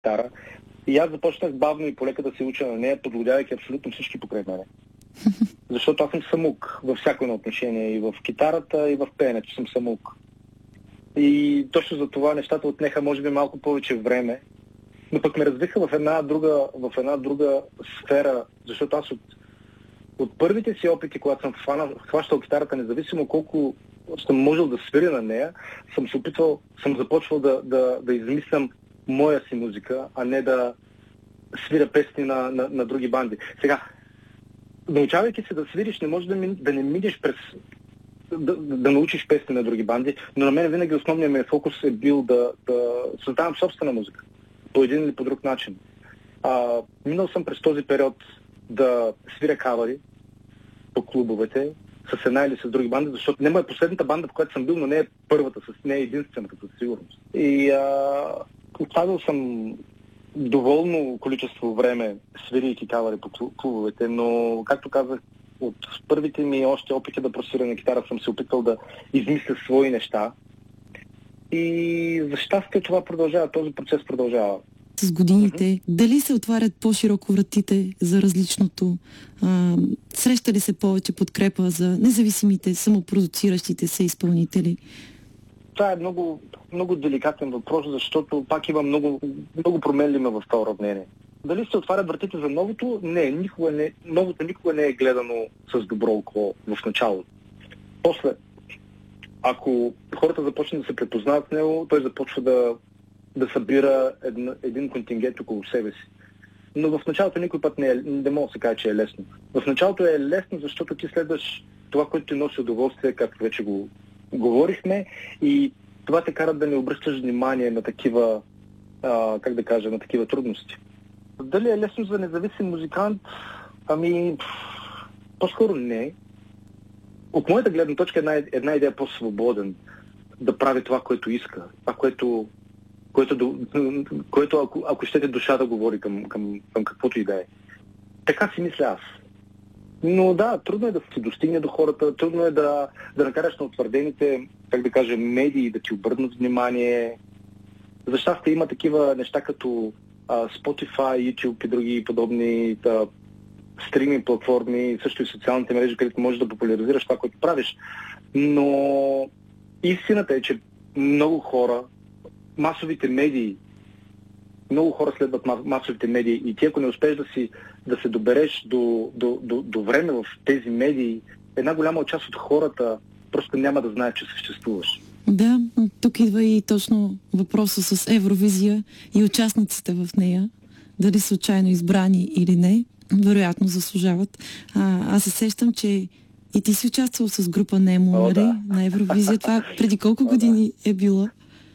гитара. И аз започнах бавно и полека да се уча на нея, подводявайки абсолютно всички покрай мене. Защото аз съм самук във всяко едно отношение. И в китарата, и в пеенето съм самук. И точно за това нещата отнеха, може би, малко повече време. Но пък ме развиха в една друга сфера, защото аз от първите си опити, когато съм хващал китарата, независимо колко съм можел да свиря на нея, съм започвал да измислям моя си музика, а не да свиря песни на други банди. Сега, научавайки се да свириш, не можеш да не минеш през да научиш песни на други банди, но на мен винаги основният ми фокус е бил да създавам собствена музика по един или по друг начин. Минал съм през този период да свиря кавари по клубовете с една или с други банди, защото не е последната банда, в която съм бил, но не е първата, не е единствената със сигурност. И оставил съм доволно количество време свирийки кавари по клубовете, но, както казах, от първите ми още опити да просвиря на китара съм се опитал да измисля свои неща. И за щастие това продължава, този процес продължава. С годините, дали се отварят по-широко вратите за различното? Среща ли се повече подкрепа за независимите, самопродуциращите се изпълнители? Това е много, много деликатен въпрос, защото пак има много, много променливе в това уравнение. Дали се отварят вратите за новото? Не, новото никога не е гледано с добро око в началото. После, ако хората започнат да се препознават с него, той започва да събира един контингент около себе си. Но в началото никой път не мога да се каже, че е лесно. В началото е лесно, защото ти следваш това, което ти носи удоволствие, както вече го говорихме, и това те кара да не обръщаш внимание на такива, на такива трудности. Дали е лесно за независим музикант? По-скоро не. От моята гледна точка една идея по-свободен да прави това, което иска. Това, което ако щете душа да говори към каквото и да е. Така си мисля аз. Но да, трудно е да се достигне до хората, трудно е да накараш на утвърдените, медии да ти обърнат внимание. За щастие има такива неща като Spotify, YouTube и други подобни стриминг платформи, също и социалните мрежи, където можеш да популяризираш това, което правиш. Но истината е, че много хора, много хора следват масовите медии и ти, ако не успееш да се добереш до време в тези медии, една голяма част от хората просто няма да знаят, че съществуваш. Да, тук идва и точно въпроса с Евровизия и участниците в нея. Дали случайно избрани или не, вероятно заслужават. Аз се сещам, че и ти си участвал с група Немо, на Евровизия. Това преди колко години е било?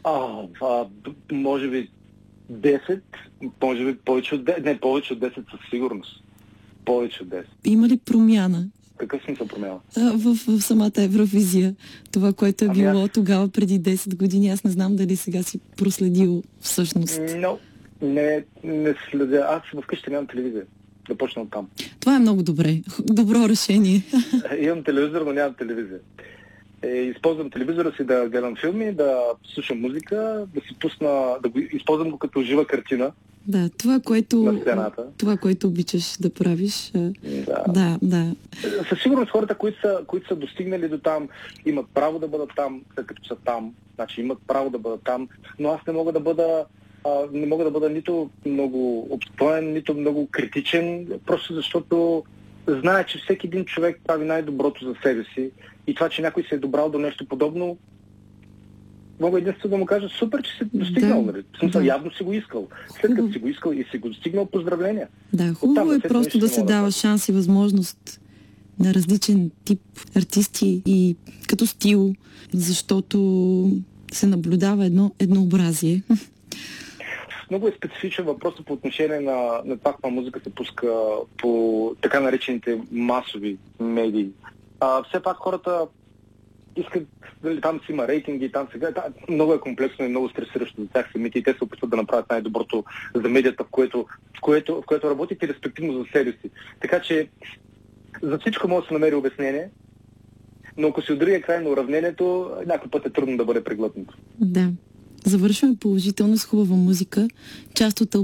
Може би 10, може би повече от 10. Не, повече от 10 със сигурност. Повече от 10. Има ли промяна? Какъв смисъл промяна? В самата Евровизия. Това, което е било тогава преди 10 години. Аз не знам дали сега си проследил всъщност. Не следя. Аз вкъщи нямам телевизия. Да почна от там. Това е много добре. Добро решение. Имам телевизор, но нямам телевизия. Използвам телевизора си да гледам филми, да слушам музика, да си пусна, използвам го като жива картина. Да, това, което обичаш да правиш. Да. Със сигурност хората, които са достигнали до там, имат право да бъдат там, след като са там. Значи имат право да бъдат там, но аз не мога да бъда нито много обстоен, нито много критичен, просто защото знае, че всеки един човек прави най-доброто за себе си и това, че някой се е добрал до нещо подобно, мога единствено да му кажа, супер, че си достигнал. Явно си го искал. След като си го искал и си го достигнал, поздравления. Да, хубаво е просто да се дава шанс и възможност на различен тип артисти и като стил, защото се наблюдава еднообразие. Много е специфичен въпрос по отношение на това, каква музика се пуска по така наречените масови медии. Все пак хората искат, там си има рейтинги, там сега. Много е комплексно и много стресиращо за тях самите и те се опитват да направят най-доброто за медията, в което работят и респективно за себе си. Така че за всичко може да се намери обяснение, но ако си от другия край на уравнението, някой път е трудно да бъде преглътнато. Да. Завършваме положително с хубава музика. Част от